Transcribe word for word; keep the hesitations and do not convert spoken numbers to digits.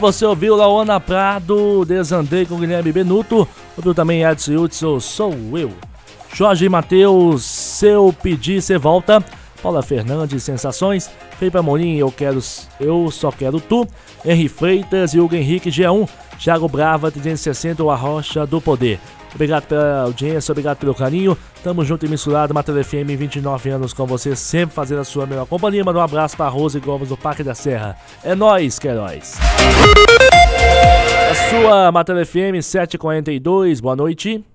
Você ouviu Laona Prado, Desandei com Guilherme Benuto. Ouviu também Edson Hudson, Sou Eu. Jorge Mateus, Se Eu Pedir, Cê Volta. Paula Fernandes, Sensações. Felipe Amorim, Eu Quero, Eu Só Quero Tu. Henri Freitas e Hugo Henrique, G um. Thiago Brava, trezentos e sessenta, O Arrocha do Poder. Obrigado pela audiência, obrigado pelo carinho. Tamo junto e misturado, Matéria F M, vinte e nove anos com você, sempre fazendo a sua melhor companhia. Manda um abraço pra Rose Gomes do Parque da Serra. É nóis, Queiroz. A sua Matéria F M, sete e quarenta e dois, boa noite.